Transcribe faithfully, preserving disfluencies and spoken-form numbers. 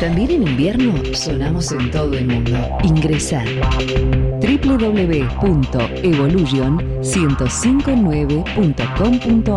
También en invierno sonamos en todo el mundo. Ingresa doble u doble u doble u punto evolution uno cero cinco nueve punto com punto